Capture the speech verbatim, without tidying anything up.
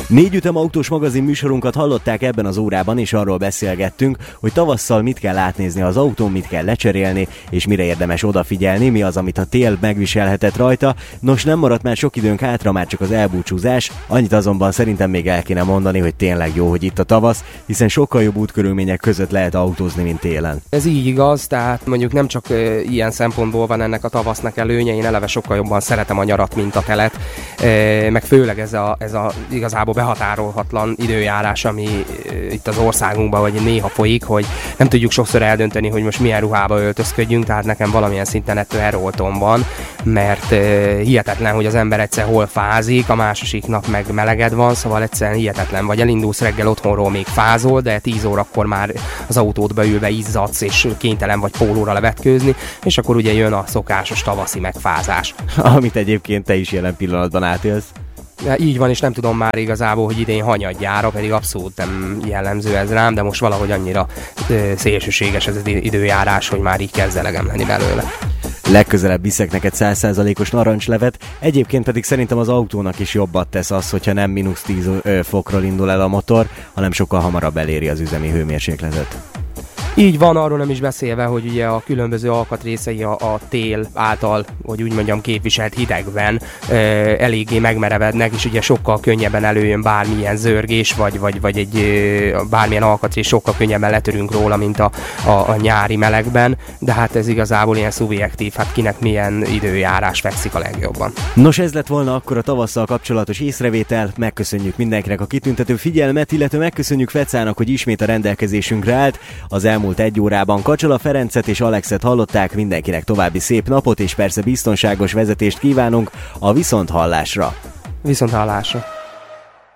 Négy ütem autós magazin műsorunkat hallották ebben az órában, és arról beszélgettünk, hogy tavasszal mit kell átnézni az autón, mit kell lecserélni, és mire érdemes odafigyelni, mi az, amit a tél megviselhetett rajta. Nos, nem maradt már sok időnk hátra, már csak az elbúcsúzás, annyit azonban szerintem még el kéne mondani, hogy tényleg jó, hogy itt a tavasz, hiszen sokkal jobb útkörülmények között lehet autózni, mint télen. Ez így igaz, tehát mondjuk nem csak e, ilyen szempontból van ennek a tavasznak előnye, én eleve sokkal jobban szeretem a nyarat, mint a telet, e, meg főleg ez a, ez a igazából behatárolhatlan időjárás, ami itt az országunkban vagy néha folyik, hogy nem tudjuk sokszor eldönteni, hogy most milyen ruhába öltözködjünk, tehát nekem valamilyen szinten ettől erőoltom van, mert uh, hihetetlen, hogy az ember egyszer hol fázik, a második nap meg meleged van, szóval egyszerűen hihetetlen, vagy elindulsz reggel otthonról még fázol, de tíz órakor már az autódba ülve izzadsz, és kénytelen vagy pólóra levetkőzni, és akkor ugye jön a szokásos tavaszi megfázás. Amit egyébként te is jelen pillanatban átélsz. Ja, így van, és nem tudom már igazából, hogy idén hanyadjára, pedig abszolút nem jellemző ez rám, de most valahogy annyira ö, szélsőséges ez az időjárás, hogy már így kezd elegem lenni belőle. Legközelebb viszek neked száz százalékos narancslevet, egyébként pedig szerintem az autónak is jobbat tesz az, hogyha nem mínusz tíz fokról indul el a motor, hanem sokkal hamarabb eléri az üzemi hőmérsékletet. Így van, arról nem is beszélve, hogy ugye a különböző alkatrészei a, a tél által, hogy úgy mondjam, képviselt hidegben e, eléggé megmerevednek, és ugye sokkal könnyebben előjön bármilyen zörgés, vagy, vagy, vagy egy e, bármilyen alkatrész sokkal könnyebben letörünk róla, mint a, a, a nyári melegben, de hát ez igazából ilyen szubjektív, hát kinek milyen időjárás fekszik a legjobban. Nos, ez lett volna akkor a tavasszal kapcsolatos észrevétel, megköszönjük mindenkinek a kitüntető figyelmet, illetve megköszönjük Fecának, hogy ismét a rendelkezésünkre állt. Az elmúlt egy órában Kacsala Ferencet és Alexet hallották, mindenkinek további szép napot és persze biztonságos vezetést kívánunk a viszonthallásra. Viszonthallásra.